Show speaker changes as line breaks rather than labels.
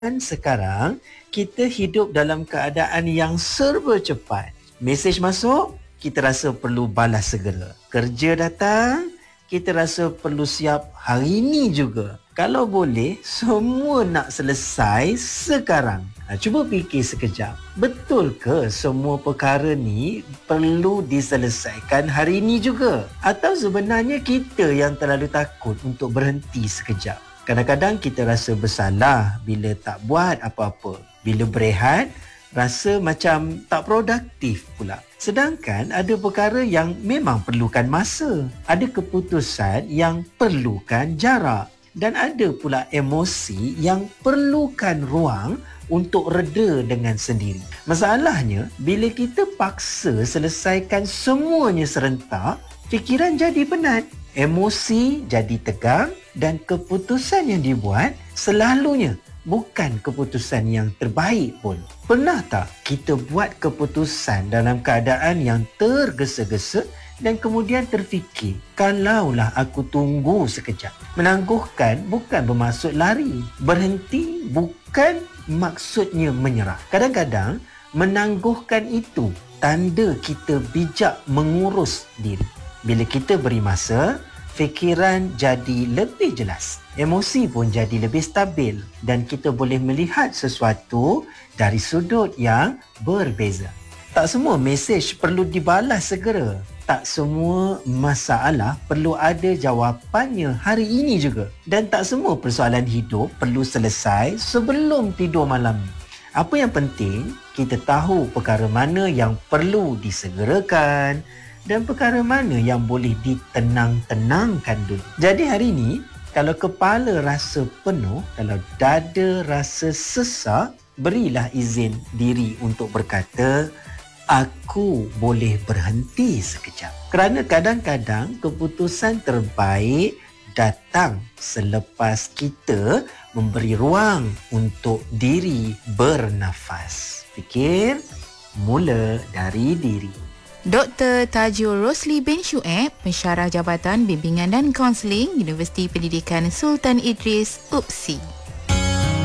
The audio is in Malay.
sekarang kita hidup dalam keadaan yang serba cepat. Mesej masuk, kita rasa perlu balas segera. Kerja datang, kita rasa perlu siap hari ini juga. Kalau boleh, semua nak selesai sekarang. Cuba fikir sekejap. Betul ke semua perkara ni perlu diselesaikan hari ini juga? Atau sebenarnya kita yang terlalu takut untuk berhenti sekejap? Kadang-kadang kita rasa bersalah bila tak buat apa-apa. Bila berehat, rasa macam tak produktif pula. Sedangkan ada perkara yang memang perlukan masa. Ada keputusan yang perlukan jarak. Dan ada pula emosi yang perlukan ruang untuk reda dengan sendiri. Masalahnya, bila kita paksa selesaikan semuanya serentak, fikiran jadi penat, emosi jadi tegang dan keputusan yang dibuat selalunya bukan keputusan yang terbaik pun. Pernah tak kita buat keputusan dalam keadaan yang tergesa-gesa dan kemudian terfikir, kalaulah aku tunggu sekejap. Menangguhkan bukan bermaksud lari. Berhenti bukan maksudnya menyerah. Kadang-kadang menangguhkan itu tanda kita bijak mengurus diri. Bila kita beri masa, fikiran jadi lebih jelas. Emosi pun jadi lebih stabil dan kita boleh melihat sesuatu dari sudut yang berbeza. Tak semua mesej perlu dibalas segera. Tak semua masalah perlu ada jawapannya hari ini juga. Dan tak semua persoalan hidup perlu selesai sebelum tidur malam. Apa yang penting, kita tahu perkara mana yang perlu disegerakan dan perkara mana yang boleh ditenang-tenangkan dulu. Jadi hari ini, kalau kepala rasa penuh, kalau dada rasa sesak, berilah izin diri untuk berkata, aku boleh berhenti sekejap. Kerana kadang-kadang keputusan terbaik datang selepas kita memberi ruang untuk diri bernafas. Fikir mula dari diri.
Dr. Tajul Rosli bin Syueb, Pensyarah Jabatan Bimbingan dan Kaunseling Universiti Pendidikan Sultan Idris, UPSI.